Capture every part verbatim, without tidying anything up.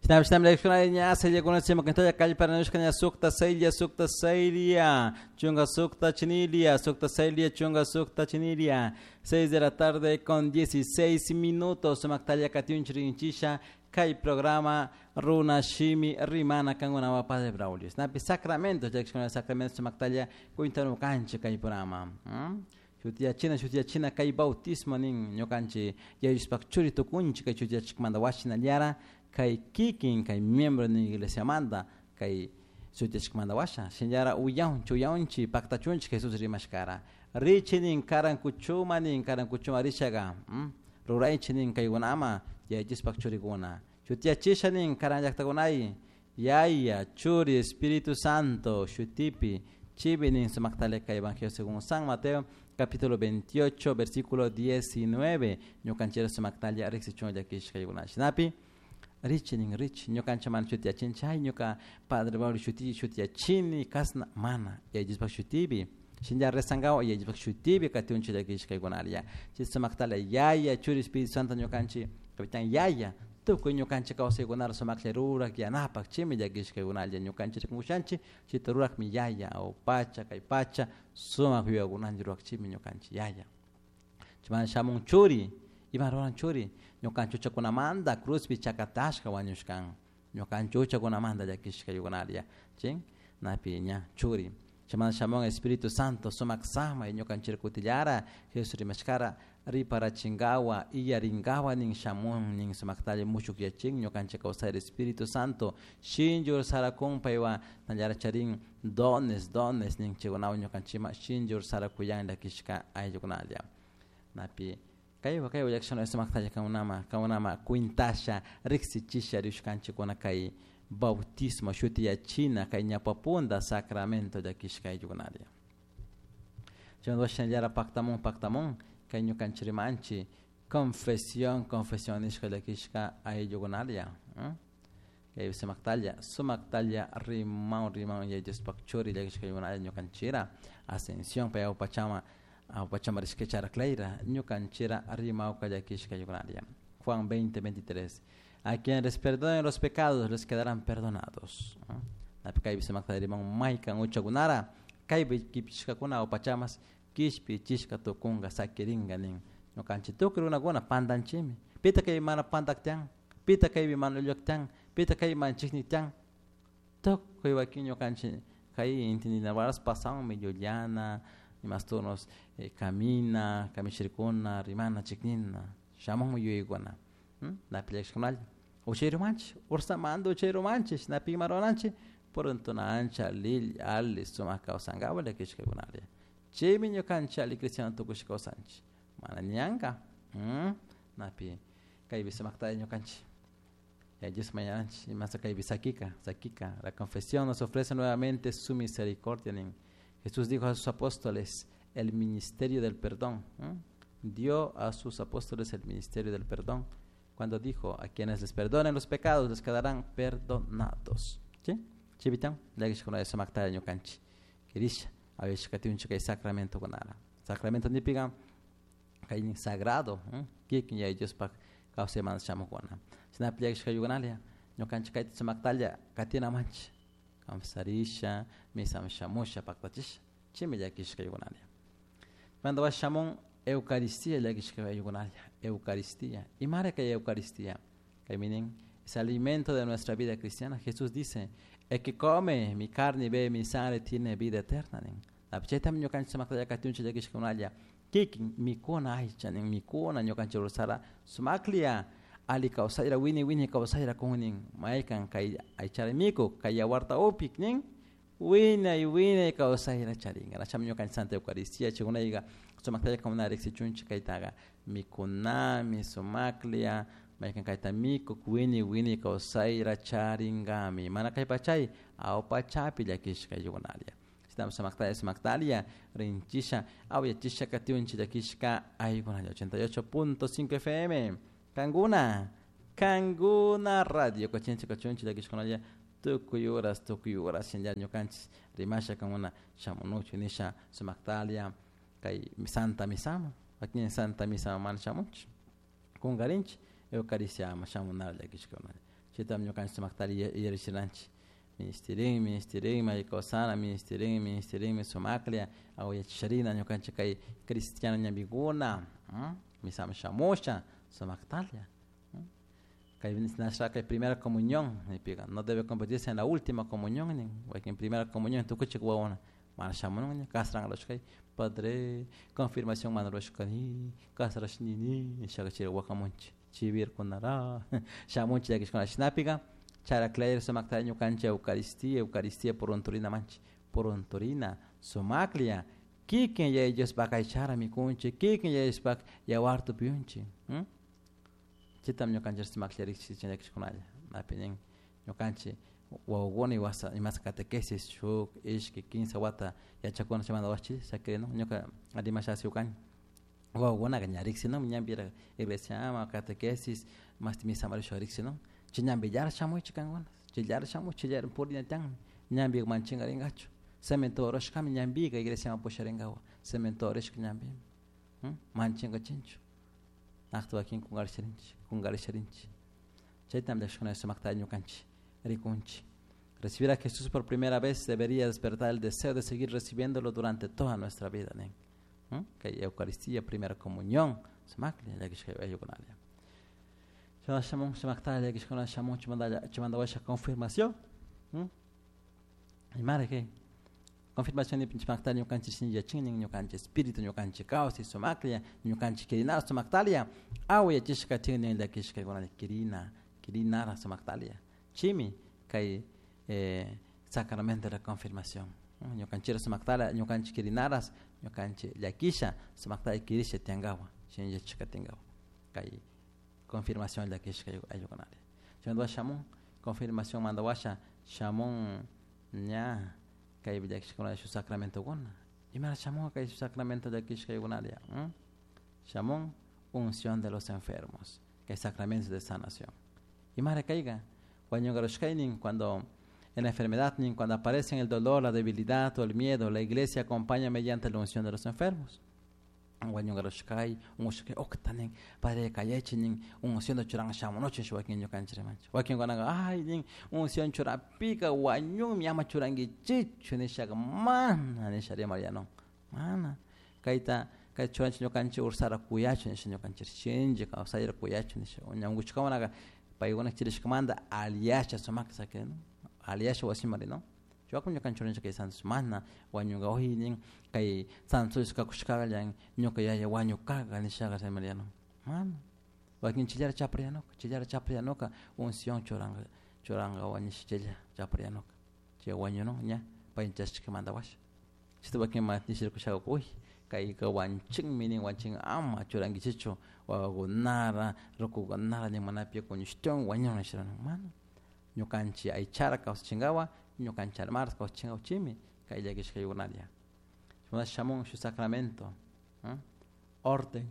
Shinam shinam lekshona nya selya kuna sema kanta kal paranushkanya sukta selya sukta selya chunga sukta chinilia sukta selya chunga sukta chinilia. seis de la tarde con dieciséis minutos. Sumaktalia katiun chirinchisha kai programa Runa Shimi Rimana Kanguna Wapa de Braulio. Snapi Sacramento, Jackson Sacramento Sumaktalia Quintano Canche kai programa. Chutia China, Chutia China kai bautismo nin nyokanchi Yayuspak Churi Tukunchi kai Chutia Chikmanda Washina Liara kai Kikin kai miembro de iglesia manda kai Chutia Chikmanda Washa. Senyara Uyaun Chuyaunchi Pacta Chunchi Jesús Rimashkara. Richinin Karan Kuchuma nin Karan Kuchuma Rishaga. Ruraichinin kai Gunama Yayuspak Churi Guna. Chutia Chishanin Karan Yaktagonai. Yaya Churi Espíritu Santo Shutipi Chibinin Sumaktaleka Evangelio según San Mateo capítulo veintiocho versículo diecinueve. Nyokanchera Sumaktalia Rixichon Yakish Kayunash Napi Richinin Rich Nyokanchaman Chutia Chinchay Nyoka Padre Bauri Shuti Shutia Chini Kasna Mana Yajisbak Shutibi Shinja Resangao Yajisbak Shutibi Katunchi Yakish Kayunalia Chisumaktalia Yaya Churi Espíritu Santo Nyokanchi Capitán Yaya Tuko nyokanchi kausa igunar somakle rurak ya napak chimi yagish kay gunal ya nyokanchi rikushanchi chitarurak mi yaya o pacha kay pacha somak yu agunan rurak chimi nyokanchi yaya chiman shamung churi imaroran churi nyokanchi chakuna manda cruz bi chakatashka wanyushkan nyokanchi chakuna manda yagish kay gunal ya ching napi nya churi chiman shamung Espíritu Santo somak sama nyokanchi rikutillara Jesus rimashkara ri para chingawa iya ringawa ning shamun ning samaktale mushuk ya ching nyokanche kausa Espíritu Santo shinjur sarakung paiwa nanjara charing dones dones ning chegonaw nyokanchima shinjur sarakuyang dakishka ayukunalia napi kayo kayo yakshano samaktale kaunama kaunama quintasha rixichisha rishkanche kona kai bautismo shuti ya china kai nyapapunda sacramento dakishka ayukunalia chondo shanjara paktamon paktamon Kainyo kanchirimanchi confesión confesión ishka lakishka ay yogonalia kay semaktalia sumaktalia rimau rimau ya jespakchori lakishka yogonalia nyo kanchira ascensión pa pachama pachama riskechara kleira nyo kanchira rimau kayakishka yogonalia Juan veinte veintitrés. A quienes les perdonen los pecados les quedarán perdonados. Na kay semaktalia rimau mai kan uchagunara kay kipishka kuna o pachamas Kishpi chishka tokunga sakiringa ning no kanchi tukru na gona pandan chimi pita kay mana pandak tiang pita kay man ulyok tiang pita kay man chikni tiang tok koy wakinyo kanchi kay intini na waras pasang medio llana y más turnos eh, camina kamishirikuna rimana chiknina shamong mo yuigona hm na plex kanal o cheiro manch ursa mando cheiro manch na pimaronanchi poronto na ancha lil al suma kausanga wala kishka gunale Chemi nyokanchi ali cristiano tukushiko sanchi. Mana nyanga. Hmm. Napi kai bisa makta nyokanchi. Ya Dios mañanchi masa kai bisa kika, sakika. La confesión nos ofrece nuevamente su misericordia. Jesús dijo a sus apóstoles el ministerio del perdón. ¿Mm? Dio a sus apóstoles el ministerio del perdón cuando dijo a quienes les perdonen los pecados les quedarán perdonados. ¿Sí? Chivitan, la que con esa makta nyokanchi. Kirisha Avish katiunchi kay sacramento kunara. Sacramento ni piga kay sagrado, que que ya Dios pa causa man chamo kuna. Sina pliag kay yunalia, nyokanchi kay tsamaktalia katina manch. Kamsarisha, misam shamusha paktatish, chime ya kish kay yunalia. Cuando va chamon eucaristía ya kish kay yunalia, eucaristía. Y mare kay eucaristía. Kay minin es alimento de nuestra vida cristiana. Jesús dice el que come mi carne y bebe mi sangre tiene vida eterna. La pecheta mi nyokan sumakla katunchi de kishkunalia. Kikin mi kona aicha ning mi kona nyokan churusara sumaklia ali kausaira wini wini kausaira kuning maikan kai aichare miko kai warta opik ning wina y wina kausaira charinga. La cham nyokan santa eucaristía chigunaiga sumakla kamuna rexi chunchi kai taga mi kona mi sumaklia Maikan kaita miko wini wini kausaira charingami. Mana kai pachai au pachapi yakish kay yugonalia. Estamos samaktalia samaktalia rinchisha au yachisha katiunchi yakishka ayugonalia ochenta y ocho punto cinco F M. Kanguna Kanguna Radio kochinchi kachunchi yakishkonalia tukuyuras tukuyuras senya nyokanchis rimasha kanguna shamunuchi nisha samaktalia kay santa misama. Aquí Santa Misa man shamuch. Con garinchi Eucaristía mashamunar yakishkona Chitam ñukan sumaktali yerishiranchi. Ministerin, ministerin, mayikosana, ministerin, ministerin, sumaklia, aoya chisharina, ñukanchik kay cristiano ñambiguna, misam shamusha, sumaktalia. Kay nasra kay primera comunión, no debe convertirse en la última comunión, porque en primera comunión tu kuchik wawana, man shamun, kasran los kay padre, confirmación man los kay, kasrash nini, shagachir wakamunch, chivir kunara, shamunch yakish con la shnapiga. Chara clair sumaktalia ñukanchik Eucaristía, Eucaristía por ontorina manchi, por ontorina, sumaklia, kikin ya ellos bakay chara mi kunchi, kikin ya ellos bak ya wartu piunchi. Chitam ñukanchik sumaklia rixi chenekis kunalla, napinin ñukanchik wawgoni wasa imas catequesis shuk ishki quince wata ya chakuna chamando wachi sakreno ñuka adimashasi ukan wawgona gaña rixi no ñambira iglesia ama catequesis mas misa marisho rixi no chiñambi yar chamu chikangon chillar chamu chillar purina tan ñambi manchinga ringacho cemento rosh kam ñambi ga iglesia ma posharengawa cemento rosh ñambi manchinga chincho acto aquí con garcherinchi con garcherinchi chaitam de shona sumakta ñukanchi rikunchi. Recibir a Jesús por primera vez debería despertar el deseo de seguir recibiéndolo durante toda nuestra vida. ¿Mm? Que hay Eucaristía, primera comunión, sumakli ya que hay yugunalia. Yo llamó sumakta ya que con llamó chimanda chimanda washa confirmación. Y madre que confirmación de sumakta ñukanchi sinja chinin ñukanchi espíritu ñukanchi caos y sumaklia ñukanchi kirina sumaktalia. Awe chishka tiene la que es que con kirina kirina sumaktalia. Chimi kay eh, sacramento de la confirmación. Ñukanchira sumaktala, ñukanchi kirinaras, ñukanchi yakisha, sumaktala kirisha tiangawa, shinja chika tiangawa. Kay confirmación de yakisha ayuganale. Chondwa shamun, confirmación mandawasha, shamun nya kay yakisha con su sacramento gona. Y mara shamun kay su sacramento de yakisha ayuganale. Shamun unción de los enfermos, kay sacramento de sanación. Y mara kayga cuando en la enfermedad, cuando aparecen el dolor, la debilidad o el miedo, la iglesia acompaña mediante la unción de los enfermos. Un padre kayechinin, un unción de churang shamo noche shuakin yo canchre mancho. Wakin guanaga, ay, nin, unción churapica, guanyum, yama churangi chichu, ni shaga man, ni sharia mariano. Mana, kaita, kay churanchi yo canche ursara kuyacho, ni shinyo canche, shinji, kausayra kuyacho, ni shinyo, unyanguchkamanaga. Paigona chirish comanda aliasha somak sakeno aliasha wasimari no yo kun yakan chorin kay san sumana wanyuga ohinin kay san sus ka kushkaga yang nyoka ya ya wanyu kaga ni shaga sa mariano man wakin chillar chapriano chillar chapriano ka unsion choranga choranga wani chillar chapriano che wanyu no nya pain just comanda wash chito wakin ma tishir kushaga koi kay ka wanching meaning wanching ama chorangi chicho wa gonara roku gonara ni manapia con stone wanyo na shirano man ñukanchi ay chara ka chingawa ñukanchi armar ka chingawa chimi kay ya gish kay gonalia chuna shamon su sacramento ¿eh? orden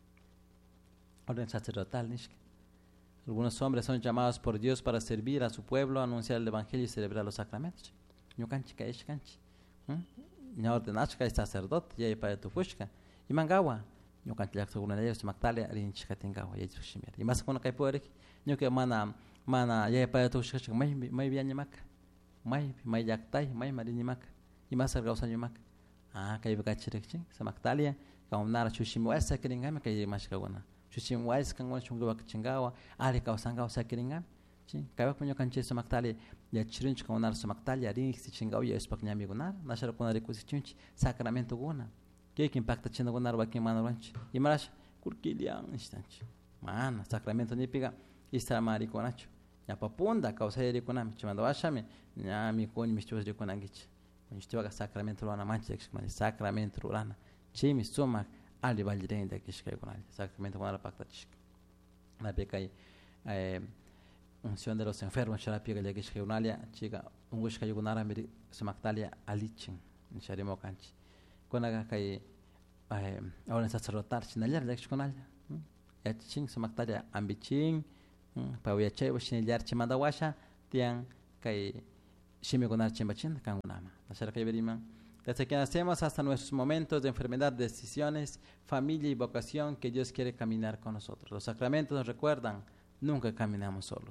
orden sacerdotal nishke. Algunos hombres son llamados por Dios para servir a su pueblo, anunciar el evangelio y celebrar los sacramentos. Ñukanchi kay shkanchi ña ordenach kay sacerdote ya para tu fushka y mangawa ñukanchi lak según ellos sumaktalia rinchka tingawa ya sushimir y más con kay poder ñuke mana mana ya para tu fushka may may bien ñamak may may yaktay may marin ñamak y más argaw sa ñamak ah kay bakachirikchi sumaktalia kaumnara chushimo esa kiringame kay mashka wana chushimo wais kan wana chungawa chingawa ari kausangawa sa kiringame kaya punyo kanche sumaktali ya chirinch kaunar sumaktali ya rin si chingao ya espak nyami gunar nashar kuna rekusi chinch sacramento guna que que impacta chino gunar wa kimana ranch y marash kurkilian instanch man sacramento ni piga istra mari konacho ya papunda causa de konam chimando ashame ya mi koni michos de konangich kunishtiwa sacramento lana manche ekshmani sacramento lana chimi sumak ali valjiren de kishkay gunar sacramento gunar pacta chik na bekai eh unción de los enfermos charapia que le unalia chica un wish que gunara miri sumaktalia alichin sharimo kanchi konaga kai eh ahora sacerdotal chinalia le kunalia ya ching sumaktalia ambichin pa ya chay washinilar chimanda washa tian kai shimi gunar chimbachin kangunama nashara kai beriman desde que nacemos hasta nuestros momentos de enfermedad, decisiones, familia y vocación que Dios quiere caminar con nosotros. Los sacramentos nos recuerdan nunca caminamos solos.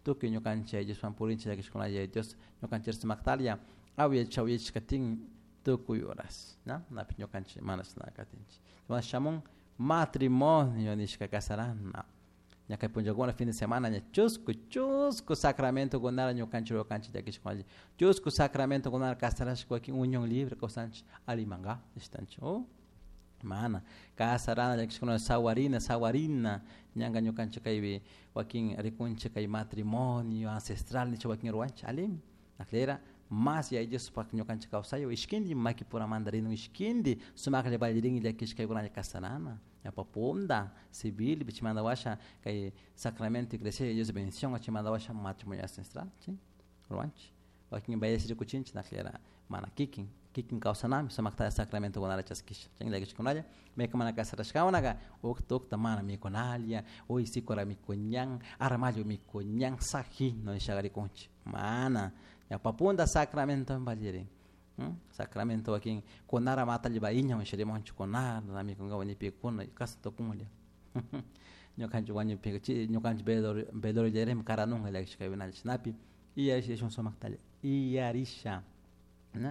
tu que ñukanchik ellos van purinchik yakishkunalla Dios ñukanchik smaktalia awie chawich katin tukuy horas ¿no? Napi ñukanchik manas na katinchik wan shamun matrimonio nishka casarán no. Ya que punjagona fin de semana ya chusco chusco sacramento gonara ñukanchik ñukanchik yakishkunalla chusco sacramento gonara casarash kuakin unión libre kosanchik alimanga istanchik oh mana casarana yakishkuna sawarina sawarina ñanga ñukanchik kaybi wakin rikunchik kay matrimonio ancestral nicho wakin ruanchik alim naklera mas ya ellos pak ñukanchik kawsayo ishkindi maki pura mandarino ishkindi sumakle balirin yakishkay gonara casarana ya papunda civil bichimanda washa kay sacramento iglesia ellos bendición achimanda washa matrimonio ancestral sí ruanchik wakin bayesiri kuchinchik naklera mana kikin kikin kausanami samakta sacramento gonara chaskish cheng lagi chkunaya me kamana kasarashkaonaga ok tok tamana mi konalia oi sikora mi konyang aramayo mi konyang sahi no shagari konchi mana ya papunda sacramento balire hmm? Sacramento akin konara mata liba inya mshire monchu konara na mi konga wani pe kono kasto kumulya nyokanju wani pe chi nyokanju bedor bedor jerem karanung lagi chkawina snapi iya shishon somaktalia iya risha ¿no?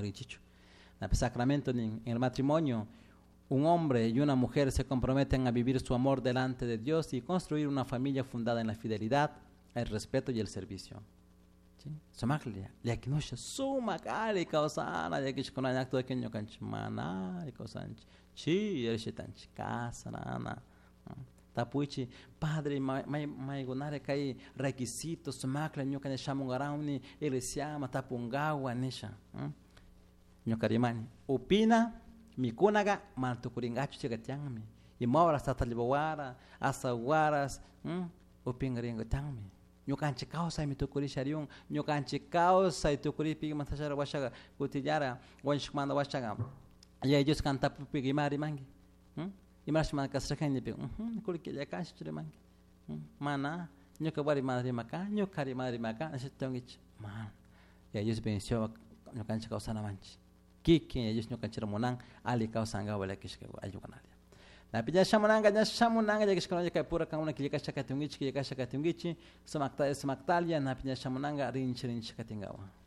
En el sacramento, en el matrimonio, un hombre y una mujer se comprometen a vivir su amor delante de Dios y construir una familia fundada en la fidelidad, el respeto y el servicio. Somaklia, ya que no se suma cari causana, ya que con el acto de que no canchimana, y causanch, chi, el shetanch, casa, nana. Tapuichi, padre, mai mai gonare kai requisitos, somakla, nyoka ne shamungarauni, ele siama tapungawa nisha. Nyokarimani, opina, mikunaga, mantukuringachu chegatiangmi. Y mawra satalibawara, asawaras, opingaringa tangmi. Nyokanchi causa mi tukuri shariun, nyokanchi causa y tukuri pigi matashara washaga, kutijara, wanshmanda washaga. Y ellos cantan pigimari mangi. Imash man kasrakan ni pe mhm kul ke ya kash chre man mana nyoka bari madri maka nyokari madri maka ashtongich man ya yus bencio nyokan chaka usana manchi kiki ya yus nyokan chira monang ali ka usanga wala kishka ayukanali na pija shamunanga nya shamunanga ya kishka ya pura kauna kilika shaka tungichi kilika shaka tungichi samakta samaktalia na pija shamunanga rinchi rinchi katingawa